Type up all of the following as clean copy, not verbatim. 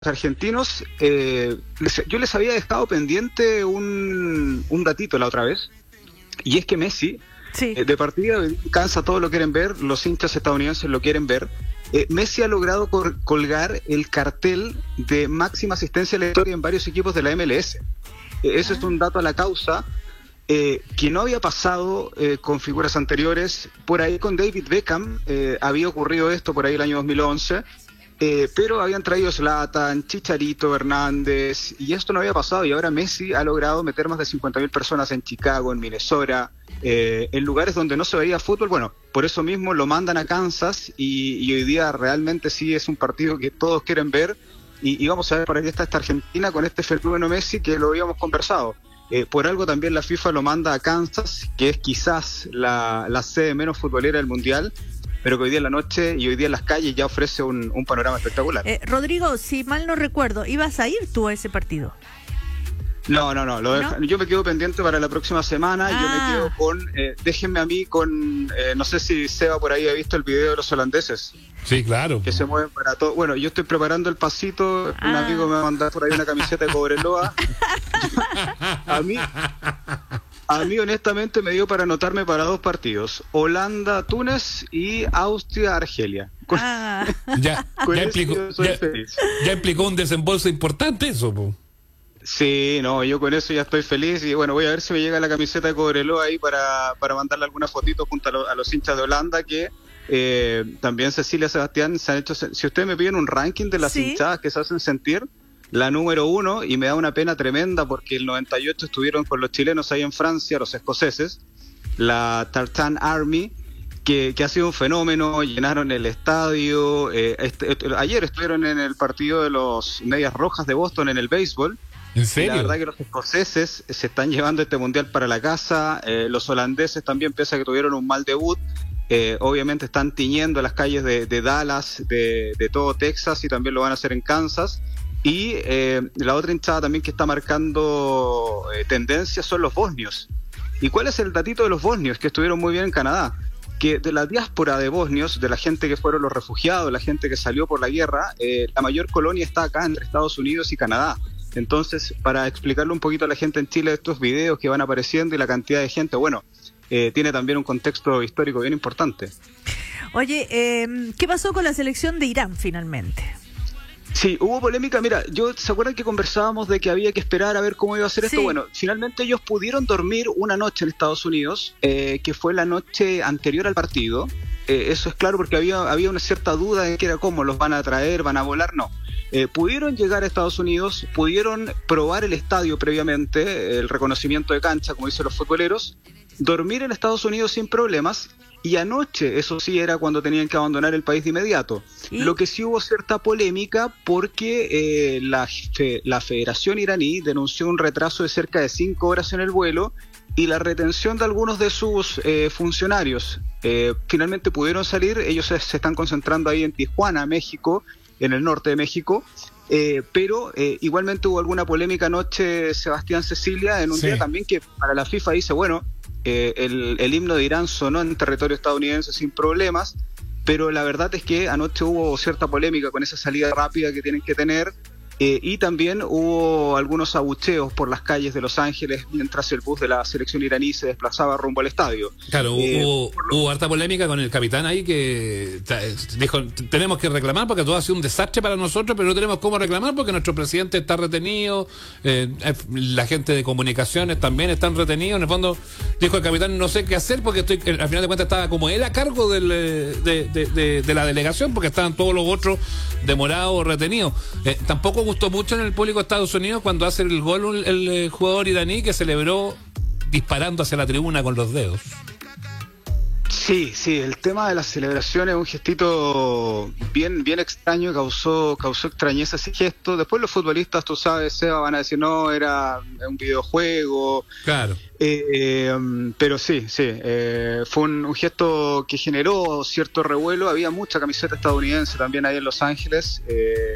argentinos, yo les había dejado pendiente un datito la otra vez, y es que Messi, Sí. de partida, cansa, todos lo quieren ver, los hinchas estadounidenses lo quieren ver. Messi ha logrado colgar el cartel de máxima asistencia a la historia en varios equipos de la MLS. Eso es un dato a la causa, que no había pasado con figuras anteriores. Por ahí con David Beckham había ocurrido esto por ahí el año 2011, pero habían traído Zlatan, Chicharito, Hernández, y esto no había pasado, y ahora Messi ha logrado meter más de 50.000 personas en Chicago, en Minnesota, en lugares donde no se veía fútbol. Bueno, por eso mismo lo mandan a Kansas, y hoy día realmente sí es un partido que todos quieren ver, y vamos a ver por ahí está esta Argentina con este fenómeno Messi que lo habíamos conversado. Por algo también la FIFA lo manda a Kansas, que es quizás la sede menos futbolera del Mundial, pero que hoy día en la noche y hoy día en las calles ya ofrece un panorama espectacular. Rodrigo, si mal no recuerdo, ¿ibas a ir tú a ese partido? No, yo me quedo pendiente para la próxima semana. Yo me quedo con, déjenme a mí con, no sé si Seba por ahí ha visto el video de los holandeses. Sí, claro. Que se mueven para todo. Bueno, yo estoy preparando el pasito, un amigo me va a mandar por ahí una camiseta de Cobreloa. A mí honestamente me dio para anotarme para 2 partidos: Holanda-Túnez y Austria-Argelia. Ya implicó un desembolso importante eso, po. Sí, no, yo con eso ya estoy feliz, y bueno, voy a ver si me llega la camiseta de Cobreloa ahí para mandarle algunas fotitos junto a los hinchas de Holanda, que también Cecilia, Sebastián se han hecho. Si ustedes me piden un ranking de las hinchadas que se hacen sentir, la número 1, y me da una pena tremenda porque el 98 estuvieron con los chilenos ahí en Francia, los escoceses, la Tartan Army, que ha sido un fenómeno, llenaron el estadio. Ayer estuvieron en el partido de los Medias Rojas de Boston en el béisbol. ¿En serio? La verdad que los escoceses se están llevando este mundial para la casa. Los holandeses también, pese a que tuvieron un mal debut, obviamente están tiñendo las calles de Dallas, de todo Texas, y también lo van a hacer en Kansas. Y la otra hinchada también que está marcando tendencia son los bosnios. ¿Y cuál es el datito de los bosnios? Que estuvieron muy bien en Canadá. Que de la diáspora de bosnios, de la gente que fueron los refugiados, la gente que salió por la guerra, la mayor colonia está acá entre Estados Unidos y Canadá. Entonces, para explicarle un poquito a la gente en Chile estos videos que van apareciendo y la cantidad de gente, bueno, tiene también un contexto histórico bien importante. Oye, ¿qué pasó con la selección de Irán finalmente? Sí, hubo polémica. Mira, ¿se acuerdan que conversábamos de que había que esperar a ver cómo iba a ser esto? Sí. Bueno, finalmente ellos pudieron dormir una noche en Estados Unidos, que fue la noche anterior al partido. Eso es claro, porque había una cierta duda de que era cómo los van a traer, van a volar. No. Pudieron llegar a Estados Unidos, pudieron probar el estadio previamente, el reconocimiento de cancha, como dicen los futboleros, dormir en Estados Unidos sin problemas. Y anoche, eso sí, era cuando tenían que abandonar el país de inmediato. ¿Y? Lo que sí hubo cierta polémica porque la Federación iraní denunció un retraso de cerca de 5 horas en el vuelo y la retención de algunos de sus funcionarios. Finalmente pudieron salir, ellos se están concentrando ahí en Tijuana, México, en el norte de México. Pero igualmente hubo alguna polémica anoche, Sebastián, Cecilia, en un día también que para la FIFA dice, bueno, el himno de Irán sonó en territorio estadounidense sin problemas, pero la verdad es que anoche hubo cierta polémica con esa salida rápida que tienen que tener, y también hubo algunos abucheos por las calles de Los Ángeles mientras el bus de la selección iraní se desplazaba rumbo al estadio. Claro, hubo harta polémica con el capitán ahí que dijo, tenemos que reclamar porque todo ha sido un desastre para nosotros, pero no tenemos cómo reclamar porque nuestro presidente está retenido, la gente de comunicaciones también están retenidos. En el fondo dijo el capitán, no sé qué hacer porque al final de cuentas estaba como él a cargo de la delegación porque estaban todos los otros demorados o retenidos. Tampoco gustó mucho en el público de Estados Unidos cuando hace el gol el jugador iraní que celebró disparando hacia la tribuna con los dedos. Sí, el tema de la celebración es un gestito bien extraño, causó extrañeza ese gesto. Después los futbolistas, tú sabes, Seba, van a decir, no, era un videojuego. Claro. Pero sí, fue un gesto que generó cierto revuelo. Había mucha camiseta estadounidense también ahí en Los Ángeles.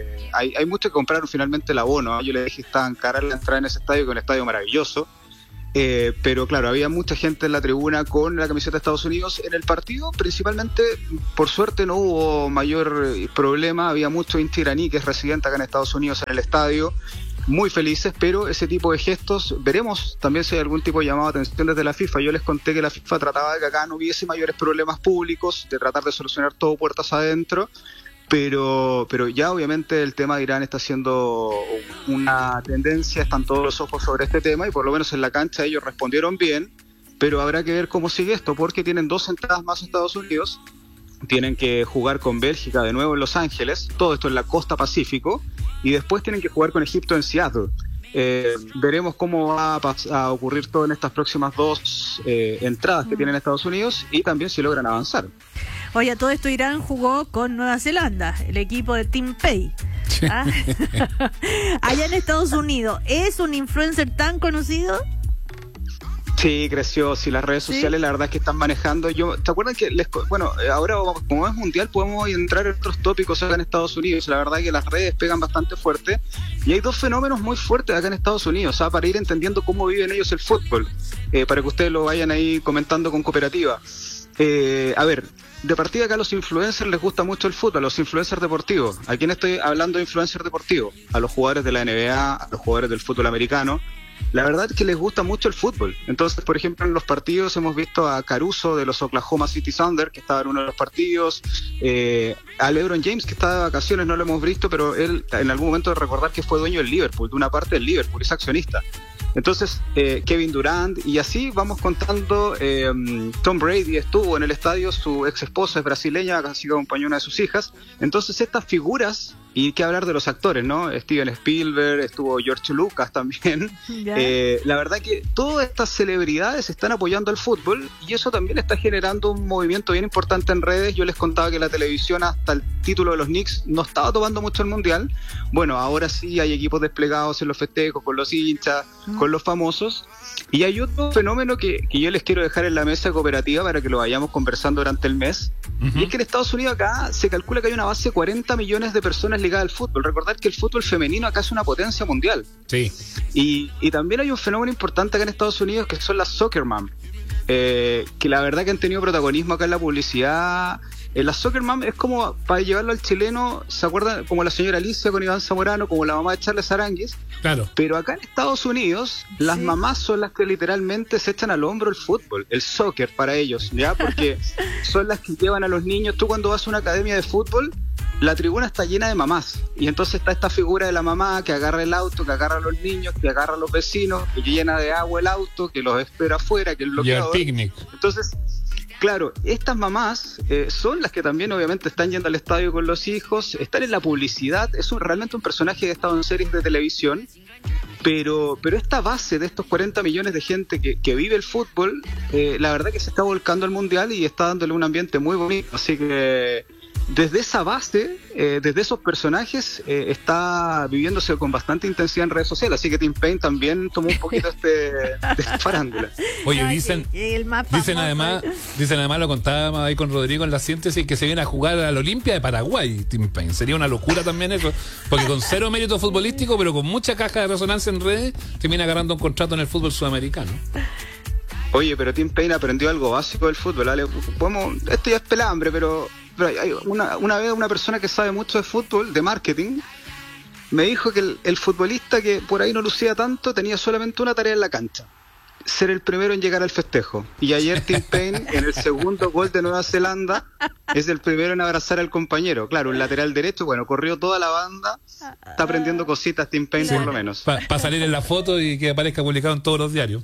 Hay muchos que compraron finalmente el abono. Yo le dije que estaban caras la entrada en ese estadio, que es un estadio maravilloso. Pero claro, había mucha gente en la tribuna con la camiseta de Estados Unidos. En el partido, principalmente, por suerte no hubo mayor problema. Había mucho hincha iraní que es residente acá en Estados Unidos en el estadio, muy felices, pero ese tipo de gestos, veremos también si hay algún tipo de llamado de atención desde la FIFA. Yo les conté que la FIFA trataba de que acá no hubiese mayores problemas públicos, de tratar de solucionar todo puertas adentro. Pero ya obviamente el tema de Irán está siendo una tendencia, están todos los ojos sobre este tema y por lo menos en la cancha ellos respondieron bien, pero habrá que ver cómo sigue esto porque tienen 2 entradas más a Estados Unidos, tienen que jugar con Bélgica de nuevo en Los Ángeles, todo esto en la costa Pacífico, y después tienen que jugar con Egipto en Seattle. Veremos cómo va a ocurrir todo en estas próximas 2 entradas que tienen Estados Unidos y también si logran avanzar. Oye, a todo esto Irán jugó con Nueva Zelanda, el equipo de Team Pay. ¿Ah? Allá en Estados Unidos, ¿es un influencer tan conocido? Sí, creció, sí, las redes sociales la verdad es que están manejando. ¿Te acuerdas que ahora como es mundial podemos entrar en otros tópicos acá en Estados Unidos? La verdad es que las redes pegan bastante fuerte y hay 2 fenómenos muy fuertes acá en Estados Unidos, para ir entendiendo cómo viven ellos el fútbol, para que ustedes lo vayan ahí comentando con cooperativa. De partida acá a los influencers les gusta mucho el fútbol, a los influencers deportivos. ¿A quién estoy hablando de influencers deportivos? A los jugadores de la NBA, a los jugadores del fútbol americano. La verdad es que les gusta mucho el fútbol. Entonces, por ejemplo, en los partidos hemos visto a Caruso de los Oklahoma City Thunder, que estaba en uno de los partidos, a LeBron James, que está de vacaciones, no lo hemos visto, pero él en algún momento de recordar que fue dueño del Liverpool, de una parte del Liverpool, es accionista. Entonces, Kevin Durant, y así vamos contando. Tom Brady estuvo en el estadio, su ex esposa es brasileña, así que acompañó a una de sus hijas. Entonces, estas figuras, y qué hablar de los actores, ¿no? Steven Spielberg, estuvo George Lucas también. La verdad que todas estas celebridades están apoyando al fútbol y eso también está generando un movimiento bien importante en redes. Yo les contaba que la televisión hasta el título de los Knicks no estaba tomando mucho el mundial. Bueno, ahora sí hay equipos desplegados en los festejos, con los hinchas, con los famosos. Y hay otro fenómeno que yo les quiero dejar en la mesa cooperativa para que lo vayamos conversando durante el mes. Y es que en Estados Unidos acá se calcula que hay una base de 40 millones de personas ligadas al fútbol. Recordad que el fútbol femenino acá es una potencia mundial. Sí. Y también hay un fenómeno importante acá en Estados Unidos que son las soccer mom, que la verdad que han tenido protagonismo acá en la publicidad. La soccer mom es como, para llevarlo al chileno, ¿se acuerdan? Como la señora Alicia con Iván Zamorano, como la mamá de Charles Aranguis. Claro. Pero acá en Estados Unidos, las mamás son las que literalmente se echan al hombro el fútbol, el soccer para ellos, ¿ya? Porque son las que llevan a los niños. Tú cuando vas a una academia de fútbol, la tribuna está llena de mamás. Y entonces está esta figura de la mamá que agarra el auto, que agarra a los niños, que agarra a los vecinos, que llena de agua el auto, que los espera afuera, que el bloqueador. Y el picnic. Entonces, claro, estas mamás son las que también obviamente están yendo al estadio con los hijos, están en la publicidad, es realmente un personaje que ha estado en series de televisión, pero esta base de estos 40 millones de gente que vive el fútbol, la verdad que se está volcando al mundial y está dándole un ambiente muy bonito, así que desde esa base, desde esos personajes, está viviéndose con bastante intensidad en redes sociales, así que Tim Payne también tomó un poquito de esta farándula. Oye, dicen además, lo contábamos ahí con Rodrigo en la síntesis, que se viene a jugar a la Olimpia de Paraguay, Tim Payne. Sería una locura también eso, porque con 0 mérito futbolístico, pero con mucha caja de resonancia en redes, termina agarrando un contrato en el fútbol sudamericano. Oye, pero Tim Payne aprendió algo básico del fútbol, ¿vale? Esto ya es pelambre, pero hay una vez una persona que sabe mucho de fútbol, de marketing, me dijo que el futbolista que por ahí no lucía tanto tenía solamente una tarea en la cancha: ser el primero en llegar al festejo. Y ayer Tim Payne, en el segundo gol de Nueva Zelanda, es el primero en abrazar al compañero. Claro, un lateral derecho, corrió toda la banda, está aprendiendo cositas Tim Payne por lo menos. Para salir en la foto y que aparezca publicado en todos los diarios.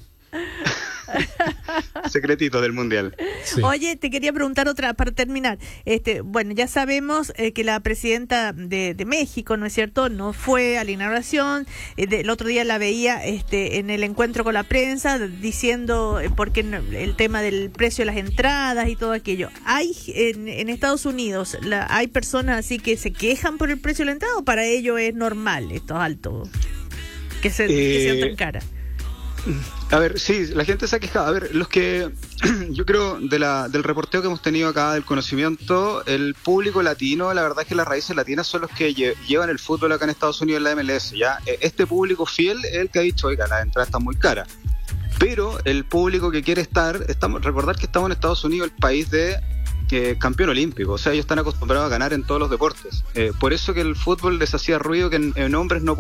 Secretito del mundial. Sí. Oye, te quería preguntar otra para terminar. Ya sabemos que la presidenta de México, ¿no es cierto?, no fue a la inauguración. El otro día la veía en el encuentro con la prensa diciendo porque el tema del precio de las entradas y todo aquello. ¿Hay en Estados Unidos hay personas así que se quejan por el precio de la entrada o para ellos es normal esto alto que sean tan caras? A ver, sí, la gente se ha quejado. A ver, los que yo creo del reporteo que hemos tenido acá, del conocimiento, el público latino, la verdad es que las raíces latinas son los que llevan el fútbol acá en Estados Unidos en la MLS, ¿ya? Este público fiel es el que ha dicho, oiga, las entradas están muy caras. pero el público que quiere recordar que estamos en Estados Unidos, el país de campeón olímpico, o sea, ellos están acostumbrados a ganar en todos los deportes. Por eso que el fútbol les hacía ruido que en hombres no